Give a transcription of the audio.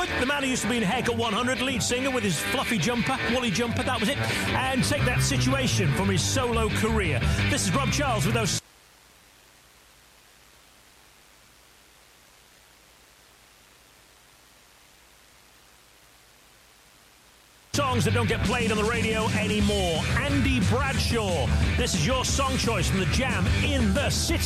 Wood, the man who used to be in Haircut 100, lead singer with his fluffy jumper, woolly jumper, that was it. And Take That Situation from his solo career. This is Rob Charles with those songs that don't get played on the radio anymore. Andy Bradshaw, this is your song choice from the Jam in the City.